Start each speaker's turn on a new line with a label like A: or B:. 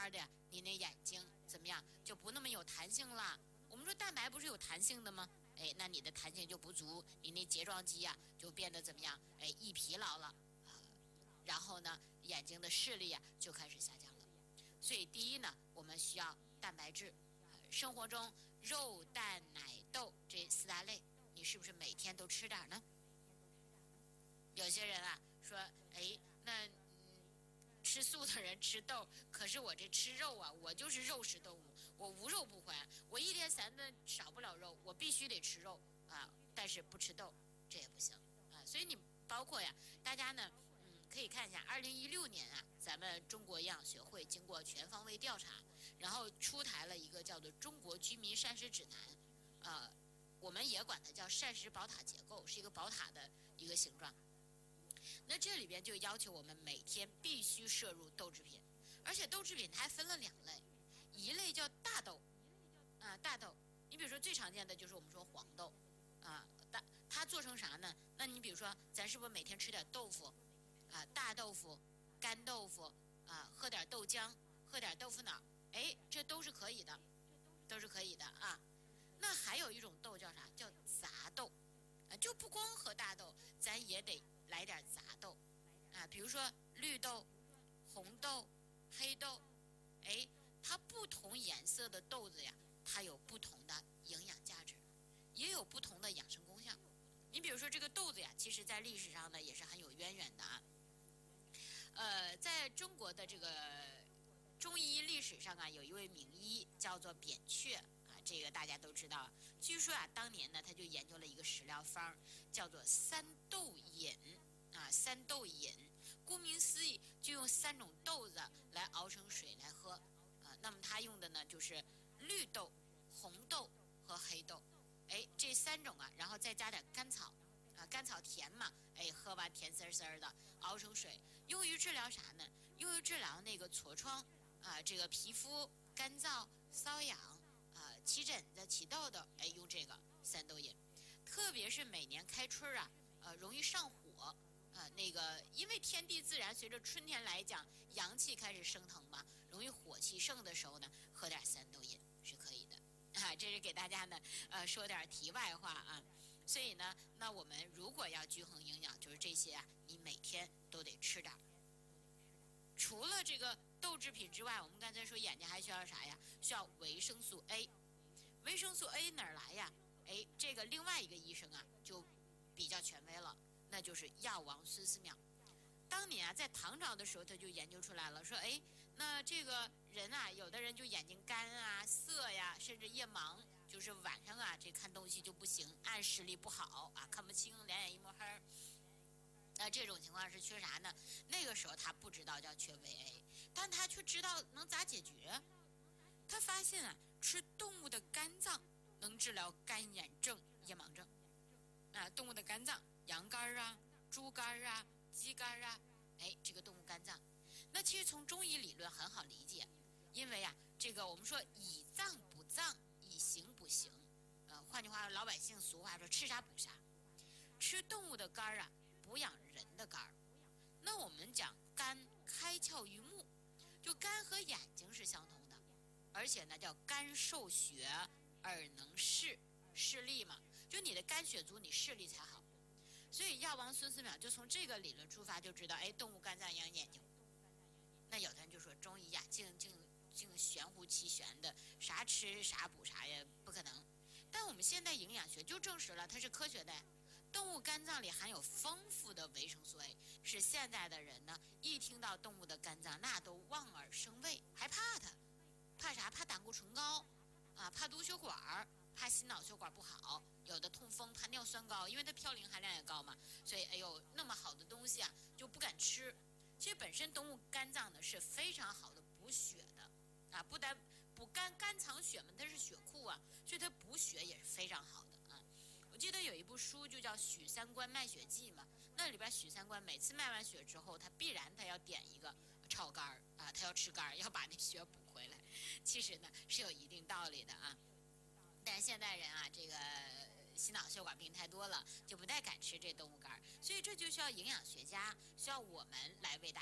A: 慢的呀，你那眼睛怎么样就不那么有弹性了。我们说蛋白不是有弹性的吗？哎，那你的弹性就不足，你那睫状肌呀就变得怎么样？哎，易疲劳了，然后呢，眼睛的视力呀就开始下降了。所以第一呢，我们需要蛋白质，生活中肉、蛋、奶、豆这四大类，你是不是每天都吃点呢？有些人啊说，哎，那吃素的人吃豆，可是我这吃肉啊，我就是肉食动物，我无肉不欢，我一天3顿少不了肉，我必须得吃肉啊，但是不吃豆，这也不行啊。所以你包括呀，大家呢，可以看一下2016年啊，咱们中国营养学会经过全方位调查，然后出台了一个叫做《中国居民膳食指南》，我们也管它叫膳食宝塔结构，是一个宝塔的一个形状。那这里边就要求我们每天必须摄入豆制品，而且豆制品它还分了2类，一类叫大豆，大豆，你比如说最常见的就是我们说黄豆，它做成啥呢？那你比如说咱是不是每天吃点豆腐，大豆腐、干豆腐，喝点豆浆，喝点豆腐脑，哎，这都是可以的，都是可以的啊。那还有一种豆叫啥？叫杂豆，就不光喝大豆，咱也得来点杂豆，比如说绿豆、红豆、黑豆，哎，它不同颜色的豆子呀，它有不同的营养价值，也有不同的养生功效。你比如说这个豆子呀，其实在历史上呢也是很有渊源的啊。在中国的这个中医历史上啊，有一位名医叫做扁鹊啊，这个大家都知道。据说啊，当年呢他就研究了一个食疗方，叫做三豆饮啊，三豆饮，顾名思义，就用3种豆子来熬成水来喝啊。那么他用的呢就是绿豆、红豆和黑豆，哎，这3种啊，然后再加点甘草。甘草甜嘛，哎，喝吧甜丝丝的，熬成水，用于治疗啥呢？用于治疗那个痤疮这个皮肤干燥、瘙痒起疹子、起痘痘，哎，用这个三豆饮。特别是每年开春容易上火那个因为天地自然随着春天来讲，阳气开始升腾嘛，容易火气盛的时候呢，喝点三豆饮是可以的这是给大家呢说点题外话啊。所以呢，那我们如果要均衡营养，就是这些你每天都得吃点。除了这个豆制品之外，我们刚才说眼睛还需要啥呀？需要维生素 A。维生素 A 哪儿来呀？哎，这个另外一个医生就比较权威了，那就是药王孙思邈。当年在唐朝的时候，他就研究出来了，说哎，那这个人有的人就眼睛干涩呀，甚至夜盲。就是晚上这看东西就不行，暗视力不好看不清，两眼一抹黑。那这种情况是缺啥呢？那个时候他不知道叫缺维 A， 但他却知道能咋解决。他发现吃动物的肝脏能治疗干眼症、夜盲症。动物的肝脏，羊肝猪肝鸡肝哎，这个动物肝脏。那其实从中医理论很好理解，因为这个我们说以脏补脏。以形补形，换句话，老百姓俗话说吃啥补啥，吃动物的肝补养人的肝。那我们讲肝开窍于目，就肝和眼睛是相同的，而且呢叫肝受血，耳能视，视力嘛，就你的肝血足，你视力才好。所以药王孙思邈就从这个理论出发，就知道哎，动物肝脏养眼睛。那有的人就说中医净玄乎其玄的，啥吃啥补啥呀，不可能。但我们现代营养学就证实了它是科学的。动物肝脏里含有丰富的维生素 A， 是现在的人呢一听到动物的肝脏那都望而生畏，还怕它，怕啥？怕胆固醇高怕毒血管，怕心脑血管不好，有的痛风，怕尿酸高，因为它嘌呤含量也高嘛，所以哎呦那么好的东西就不敢吃。其实本身动物肝脏呢是非常好的补血的不但补肝藏血嘛，它是血库所以它补血也是非常好的我记得有一部书就叫《许三观卖血记》嘛，那里边许三观每次卖完血之后，他必然他要点一个炒肝他要吃肝，要把那血补回来。其实呢是有一定道理的但是现代人这个心脑血管病太多了，就不太敢吃这动物肝，所以这就需要营养学家，需要我们来为大